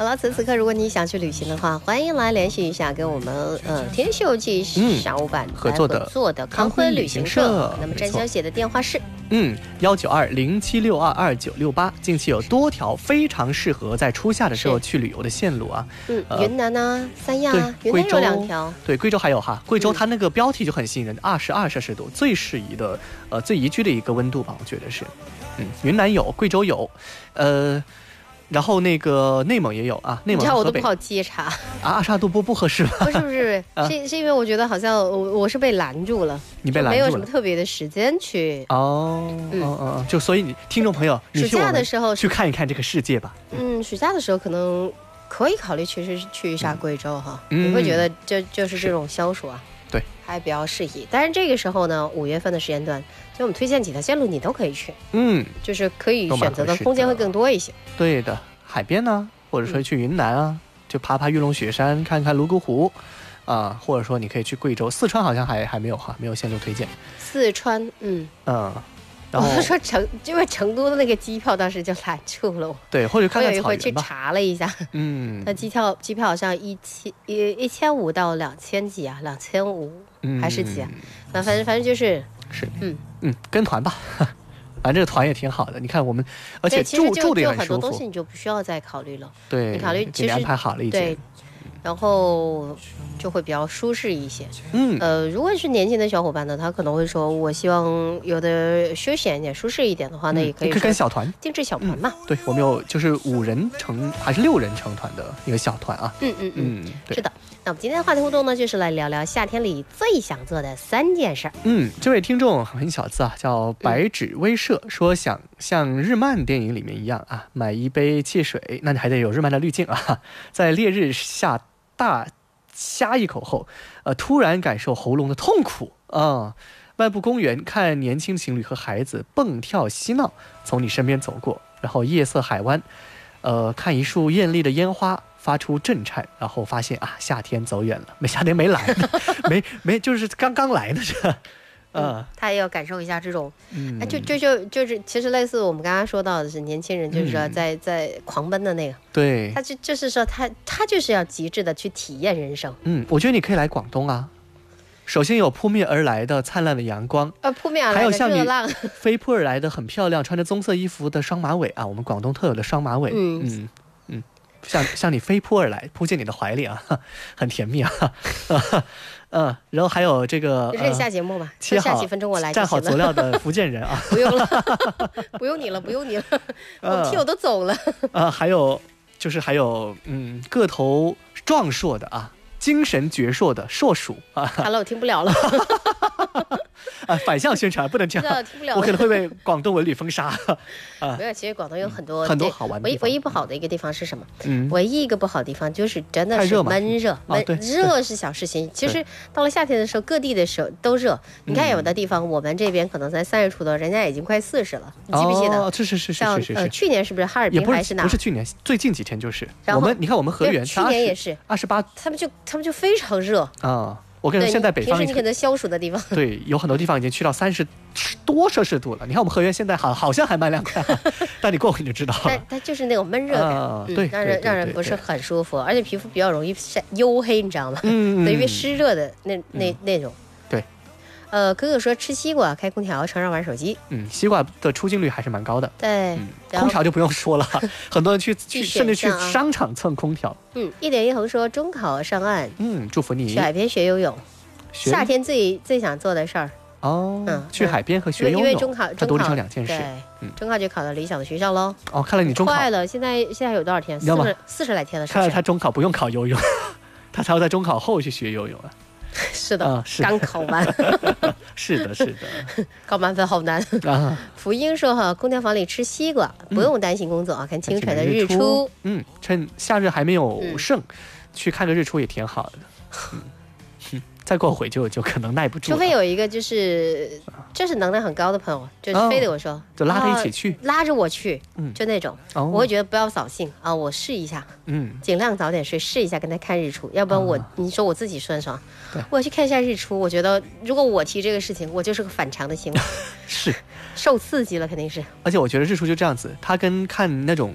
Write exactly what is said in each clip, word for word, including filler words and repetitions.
好了，此时此刻如果你想去旅行的话，欢迎来联系一下跟我们呃天秀记商务版合作的合作的康辉旅行社。那么詹小姐的电话是嗯幺九二零七六二二九六八。近期有多条非常适合在初夏的时候去旅游的线路啊。 嗯，呃、云南啊，三亚啊，云南有两条。 对，贵州还有哈，贵州它那个标题就很吸引人，二十二摄氏度最适宜的呃最宜居的一个温度吧，我觉得是。嗯，云南有，贵州有，呃。然后那个内蒙也有啊，内蒙你知道我都不好接茬啊，二十二度不不合适吧？ 不是不是，啊、是是因为我觉得好像我我是被拦住了， 你被拦住了， 没有什么特别的时间去哦，嗯哦哦，就所以你听众朋友， 暑假的时候去看一看这个世界吧。 嗯，暑假的时候可能可以考虑，其实去一下贵州哈，嗯、你会觉得就就是这种消暑啊， 对， 还比较适宜。但是这个时候呢，五月份的时间段，就我们推荐几条线路你都可以去，嗯，就是可以选择的空间会更多一些。 对的。海边呢、啊，或者说去云南啊，就爬爬玉龙雪山，看看泸沽湖，啊，或者说你可以去贵州、四川，好像还还没有哈，没有线路推荐。 四川，嗯嗯， 然后我说成，因为成都的那个机票当时就拦住了我。 对，或者看看草原吧。 我有一回去查了一下，嗯，那机票机票好像一千一一千五到两千几啊，两千五还是几啊？那、嗯、反正反正就是是，嗯嗯，跟团吧。反正这个团也挺好的，你看我们，而且住住的也很舒服。 很多东西你就不需要再考虑了， 对， 你考虑其实安排好了一对，然后就会比较舒适一些。嗯，呃，如果是年轻的小伙伴呢，他可能会说，我希望有的休闲一点、舒适一点的话，那也可以跟小团定制小团嘛。 嗯、对，我们有就是五人成还是六人成团的一个小团啊。 嗯嗯嗯，是的。那我们今天的话题互动呢，就是来聊聊夏天里最想做的三件事。 嗯，这位听众很小字啊，叫白纸威慑，嗯、说想像日漫电影里面一样啊，买一杯汽水，那你还得有日漫的滤镜啊，在烈日下大呷一口后，呃，突然感受喉咙的痛苦啊。漫步公园，看年轻情侣和孩子蹦跳嬉闹，从你身边走过，然后夜色海湾，呃，看一束艳丽的烟花。发出震颤，然后发现啊，夏天走远了，没夏天没来呢，没没就是刚刚来的这， 嗯，嗯他也要感受一下这种，嗯，就就就就是其实类似我们刚刚说到的是年轻人，就是说在、嗯、在狂奔的那个， 对， 他就就是说他他就是要极致的去体验人生。 嗯，我觉得你可以来广东啊，首先有扑面而来的灿烂的阳光， 呃，扑面而来的热浪， 还有像你飞扑而来的很漂亮，穿着棕色衣服的双马尾啊，我们广东特有的双马尾，嗯嗯。嗯像像你飞扑而来，扑进你的怀里啊，很甜蜜啊，嗯，然后还有这个， 你这下节目吧， 切好下几分钟我来， 站好佐料的福建人啊， 不用了，不用你了，不用你了，我替我都走了。 啊，还有就是还有嗯，个头壮硕的啊，精神矍铄的硕鼠啊。 好了，我听不了了。 啊，反向宣传不能这样， 听不了， 我可能会被广东文旅封杀啊。没有，其实广东有很多、 嗯、很多好玩的地方。 唯唯一不好的一个地方是什么？嗯，唯一一个不好的地方就是真的是闷热， 闷、 啊、热是小事情。其实到了夏天的时候，各地的时候都热。你看有的地方，嗯、我们这边可能才三十出头，人家已经快四十了，你记不记得？ 哦，是是是是是是。 呃，去年是不是哈尔滨还是哪？ 不是去年，最近几天就是。我们你看我们河源， 去年也是二十八， 他们就他们就非常热啊。我跟你说，现在北方平时你可能消暑的地方， 对，有很多地方已经去到三十多摄氏度了。你看我们河源现在好好像还蛮凉快，但你过会你就知道了。 但它就是那种闷热感， 啊、对、 嗯，让人让人不是很舒服，而且皮肤比较容易晒黝黑，你知道吗？嗯，对，因为湿热的那那、嗯、那种。 对， 呃，哥哥说吃西瓜、开空调、乘上玩手机。 嗯，西瓜的出镜率还是蛮高的。 对， 嗯、空调就不用说了，很多人去去甚至去商场蹭空调。 嗯，一点一横说中考上岸， 嗯，祝福你去海边学游泳。夏天最最想做的事儿哦，嗯，去海边和学游泳， 因为中考它独立成两件事。 对，嗯，中考就考到理想的学校喽。 哦，看来你中考快了，现在现在有多少天？四十四十来天了。 看来他中考不用考游泳，他才要在中考后去学游泳啊。 是的， 啊、是刚考完。 是的，是的， 考满分好难啊。福音说哈，空调房里吃西瓜，不用担心工作啊，看清晨的日出。 嗯，趁夏日还没有盛，嗯、去看个日出也挺好的。嗯。再过会就就可能耐不住了， 除非有一个就是就是能量很高的朋友，就是非得我说、哦、 就拉他一起去、 啊，拉着我去，嗯，就那种，哦、我会觉得不要扫兴啊，我试一下，嗯，尽量早点睡，试一下跟他看日出，要不然我、哦、你说我自己酸爽，我要去看一下日出，我觉得如果我提这个事情，我就是个反常的行为， 是受刺激了肯定是， 而且我觉得日出就这样子，它跟看那种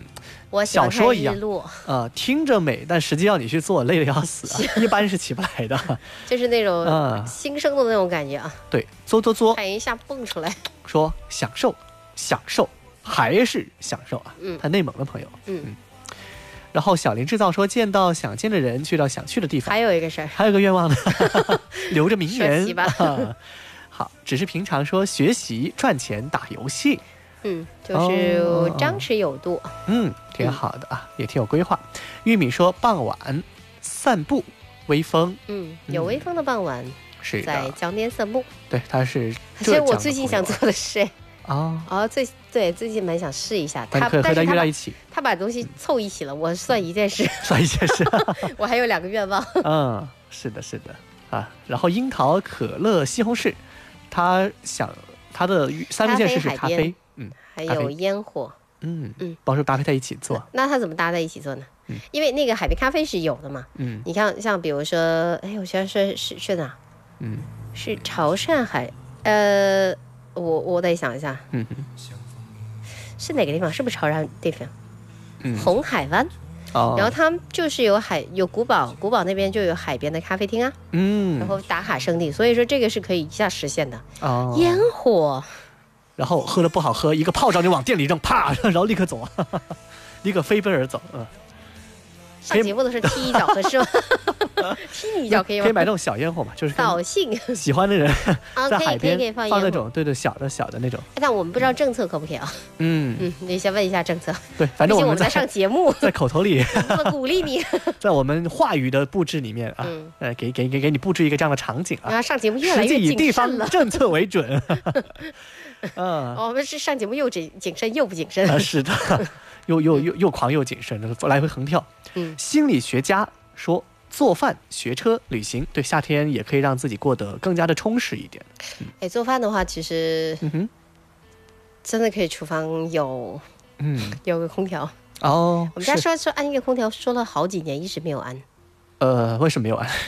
我小说一样日落啊、呃，听着美，但实际要你去做，累得要死啊，一般是起不来的。 就是那种啊， 新生的那种感觉啊。 对，嘬嘬嘬， 喊一下蹦出来， 说享受，享受，还是享受啊。 嗯， 他内蒙的朋友， 嗯。 嗯然后小林制造说见到想见的人，去到想去的地方。 还有一个事儿， 还有个愿望呢，留着名言。 说吧、 啊。好，只是平常说学习、赚钱、打游戏。 嗯，就是张弛有度。 哦、嗯，挺好的啊，也挺有规划。玉米说傍晚散步，微风。 嗯，有微风的傍晚，嗯、 是在江边散步。 对，他是。 其实我最近想做的是。 哦哦，最对最近蛮想试一下， 他可以和他约在一起， 他把东西凑一起了，我算一件事， 算一件事， 我还有两个愿望。 嗯，是的，是的啊。然后樱桃、可乐、西红柿，他想他的三个件事是咖啡，嗯， 还有烟火， 嗯嗯，包括搭配在一起做。 那他怎么搭在一起做呢？ 嗯， 因为那个海边咖啡是有的嘛， 嗯， 你看像比如说，哎，我现在是是是哪？ 嗯， 是潮汕海，呃。我我得想一下， 嗯哼， 是哪个地方？是不是潮汕地方？ 嗯， 红海湾。 哦， 然后他们就是有海，有古堡，古堡那边就有海边的咖啡厅啊。 嗯， 然后打卡圣地，所以说这个是可以一下实现的。 哦， 烟火， 然后喝了不好喝，一个炮仗就往店里扔，啪，然后立刻走，哈哈立刻飞奔而走。嗯， 上节目的时候踢一脚合适吗？踢你一脚可以吗？ 可以买那种小烟火嘛，就是扫兴。 喜欢的人在海边放放那种，对对，小的小的那种。 但我们不知道政策可不可以啊？ 嗯嗯，你先问一下政策。 对，反正我们在上节目， 在口头里鼓励你， 在我们话语的布置里面啊， 嗯、 呃，给给给给你布置一个这样的场景啊。 然后上节目越来越谨慎了， 实际以地方政策为准。嗯， 我们是上节目又谨谨慎又不谨慎。 啊，是的，又又又又狂又谨慎，来回横跳。 嗯， 心理学家说。做饭、学车、旅行，对夏天也可以让自己过得更加的充实一点。 嗯、哎，做饭的话，其实， 嗯哼， 真的可以厨房有， 嗯， 有个空调哦。 我们家说说安一个空调，说了好几年，一直没有安。 呃，为什么没有安？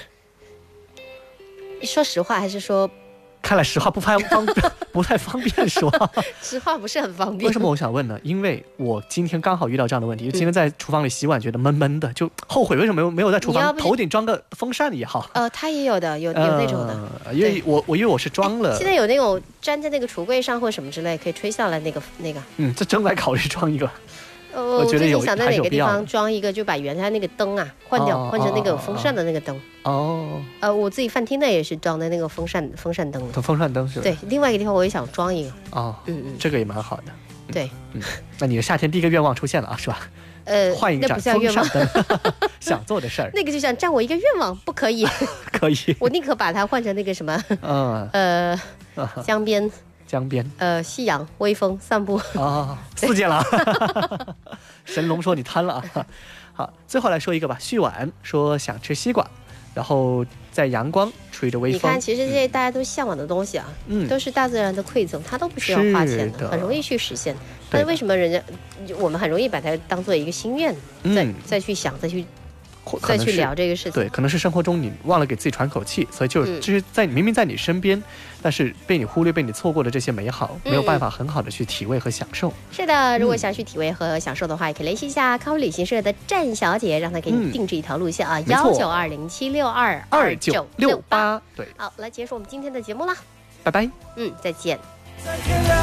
说实话，还是说？ 看来实话不方方不太方便说， 实话不是很方便。 为什么我想问呢？因为我今天刚好遇到这样的问题，就今天在厨房里洗碗，觉得闷闷的，就后悔为什么没有没有在厨房头顶装个风扇也好。 呃，它也有的，有有那种的， 呃、因为我我因为我是装了， 现在有那种粘在那个橱柜上或什么之类，可以吹下来那个那个。 嗯，这正在考虑装一个。 呃，我最近想在哪个地方装一个，就把原来那个灯啊换掉，换成那个有风扇的那个灯。 哦。 呃，我自己饭厅的也是装的那个风扇风扇灯。 风扇灯是吧？ 对，另外一个地方我也想装一个。 哦， 嗯嗯， 这个也蛮好的。 对， 嗯，那你的夏天第一个愿望出现了啊，是吧？ 呃， 换一盏风扇灯，想做的事儿。 那个就想占我一个愿望，不可以。 可以。 我宁可把它换成那个什么， 嗯， 呃，江边。 江边， 呃，夕阳、微风、散步啊，四件了。神龙说你贪了啊。好，最后来说一个吧。旭婉说想吃西瓜，然后在阳光吹着微风。 你看，其实这些大家都向往的东西啊， 嗯， 都是大自然的馈赠，它都不需要花钱的，很容易去实现。但是为什么人家我们很容易把它当做一个心愿，再、嗯、再去想，再去。再去聊这个事情， 对，可能是生活中你忘了给自己喘口气，所以就就是在明明在你身边，但是被你忽略、被你错过的这些美好，没有办法很好的去体味和享受。 是的，如果想去体味和享受的话，也可以联系一下康旅行社的战小姐，让她给你定制一条路线啊，幺九二零七六二二九六八。 对， 好，来结束我们今天的节目啦， 拜拜， 嗯，再见。